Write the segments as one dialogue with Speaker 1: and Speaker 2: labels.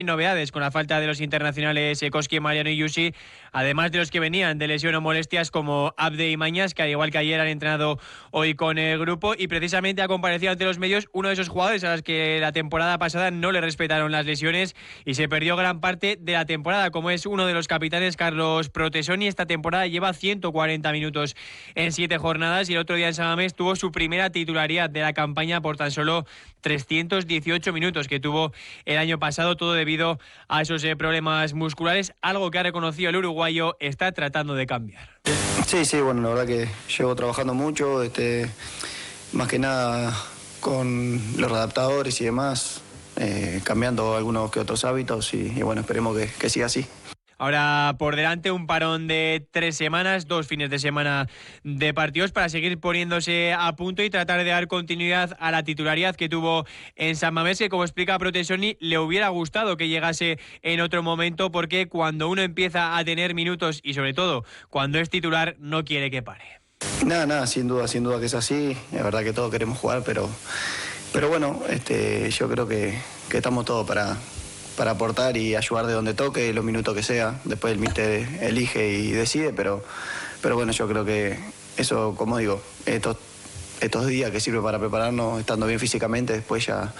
Speaker 1: Novedades con la falta de los internacionales Koski, Mariano y Yusi, además de los que venían de lesión o molestias como Abde y Mañas, que al igual que ayer han entrenado hoy con el grupo, y precisamente ha comparecido ante los medios uno de esos jugadores a los que la temporada pasada no le respetaron las lesiones y se perdió gran parte de la temporada, como es uno de los capitanes, Carlos Protesoni. Esta temporada lleva 140 minutos en 7 jornadas y el otro día en San Mamés tuvo su primera titularidad de la campaña por tan solo 318 minutos que tuvo el año pasado, todo debido a esos problemas musculares, algo que ha reconocido el uruguayo está tratando de cambiar.
Speaker 2: Sí, bueno, la verdad que llevo trabajando mucho, más que nada con los adaptadores y demás, cambiando algunos que otros hábitos y bueno, esperemos que siga así.
Speaker 1: Ahora por delante un parón de 3 semanas, 2 fines de semana de partidos para seguir poniéndose a punto y tratar de dar continuidad a la titularidad que tuvo en San Mamés, que como explica Protesoni le hubiera gustado que llegase en otro momento, porque cuando uno empieza a tener minutos y sobre todo cuando es titular no quiere que pare.
Speaker 2: Nada, sin duda que es así, es verdad que todos queremos jugar, pero bueno, yo creo que estamos todos para aportar y ayudar de donde toque, los minutos que sea. Después el míster elige y decide, pero bueno, yo creo que eso, como digo, estos días que sirve para prepararnos, estando bien físicamente, después ya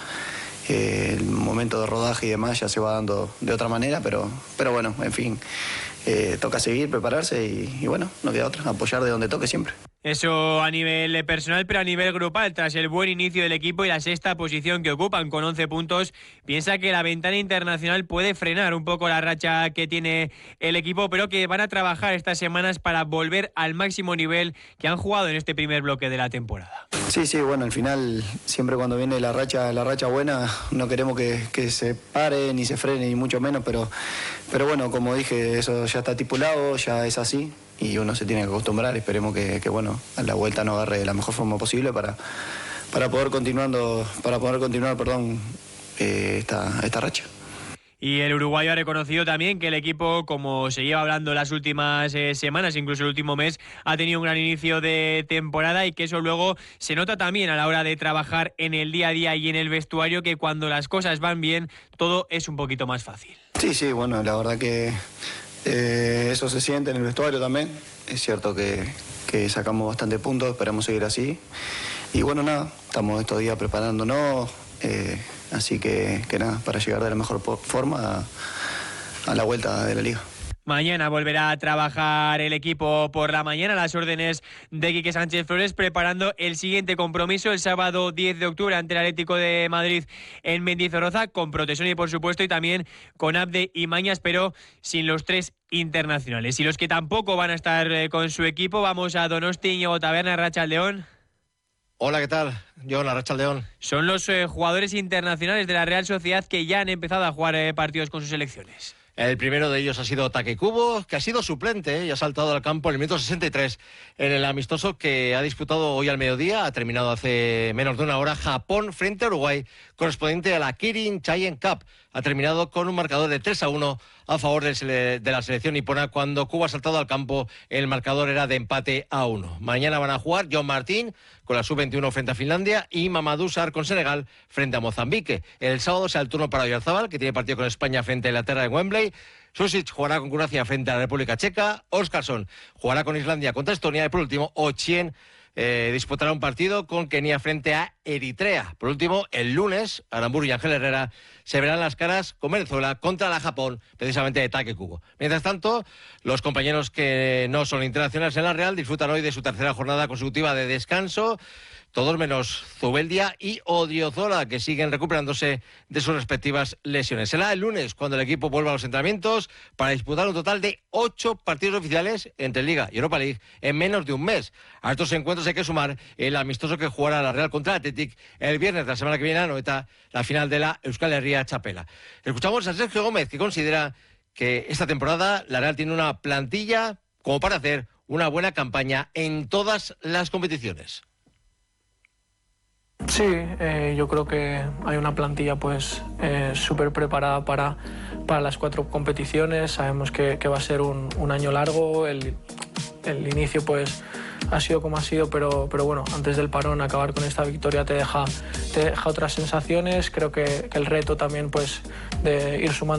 Speaker 2: el momento de rodaje y demás ya se va dando de otra manera, pero bueno, en fin, toca seguir, prepararse y bueno, no queda otra, apoyar de donde toque siempre.
Speaker 1: Eso a nivel personal, pero a nivel grupal, tras el buen inicio del equipo y la sexta posición que ocupan con 11 puntos, piensa que la ventana internacional puede frenar un poco la racha que tiene el equipo, pero que van a trabajar estas semanas para volver al máximo nivel que han jugado en este primer bloque de la temporada.
Speaker 2: Sí, bueno, al final, siempre cuando viene la racha buena, no queremos que se pare, ni se frene, ni mucho menos, pero bueno, como dije, eso ya está estipulado, ya es así. Y uno se tiene que acostumbrar, esperemos que bueno, a la vuelta nos agarre de la mejor forma posible para poder continuar, esta racha.
Speaker 1: Y el uruguayo ha reconocido también que el equipo, como se lleva hablando las últimas semanas, incluso el último mes, ha tenido un gran inicio de temporada y que eso luego se nota también a la hora de trabajar en el día a día y en el vestuario, que cuando las cosas van bien, todo es un poquito más fácil.
Speaker 2: Sí, bueno, la verdad que eso se siente en el vestuario también. Es cierto que sacamos bastante puntos, esperamos seguir así. Y bueno, nada, estamos estos días preparándonos, así que nada, para llegar de la mejor forma a la vuelta de la liga.
Speaker 1: Mañana volverá a trabajar el equipo por la mañana a las órdenes de Quique Sánchez Flores, preparando el siguiente compromiso el sábado 10 de octubre ante el Atlético de Madrid en Mendizorroza, con Protesoni por supuesto y también con Abde y Mañas, pero sin los 3 internacionales. Y los que tampoco van a estar con su equipo, vamos a Donosti, Íñigo Taberna, Arratsaldeon.
Speaker 3: Hola, ¿qué tal? Yo, Arratsaldeon.
Speaker 1: Son los jugadores internacionales de la Real Sociedad que ya han empezado a jugar partidos con sus selecciones.
Speaker 3: El primero de ellos ha sido Take Kubo, que ha sido suplente y ha saltado al campo en el minuto 63 en el amistoso que ha disputado hoy al mediodía. Ha terminado hace menos de una hora Japón frente a Uruguay, correspondiente a la Kirin Chayen Cup. Ha terminado con un marcador de 3-1 a favor de la selección nipona. Cuando Cuba ha saltado al campo, el marcador era de empate a 1. Mañana van a jugar John Martín con la sub-21 frente a Finlandia y Mamadou Sarr con Senegal frente a Mozambique. El sábado será el turno para Oyarzabal, que tiene partido con España frente a Inglaterra en Wembley. Susic jugará con Croacia frente a la República Checa. Óscarsson jugará con Islandia contra Estonia. Y por último, Ochien disputará un partido con Kenia frente a Eritrea. Por último, el lunes, Aramburu y Ángel Herrera se verán las caras con Venezuela contra la Japón, precisamente de Take Kubo. Mientras tanto, los compañeros que no son internacionales en la Real disfrutan hoy de su tercera jornada consecutiva de descanso. Todos menos Zubeldia y Odriozola, que siguen recuperándose de sus respectivas lesiones. Será el lunes cuando el equipo vuelva a los entrenamientos para disputar un total de 8 partidos oficiales entre Liga y Europa League en menos de un mes. A estos encuentros hay que sumar el amistoso que jugará la Real contra el Athletic el viernes de la semana que viene a Anoeta, la final de la Euskal Herria Txapela. Escuchamos a Sergio Gómez, que considera que esta temporada la Real tiene una plantilla como para hacer una buena campaña en todas las competiciones.
Speaker 4: Sí, yo creo que hay una plantilla pues súper preparada para las 4 competiciones. Sabemos que va a ser un año largo. El inicio pues ha sido como ha sido, pero bueno, antes del parón acabar con esta victoria te deja otras sensaciones. Creo que el reto también pues de ir sumando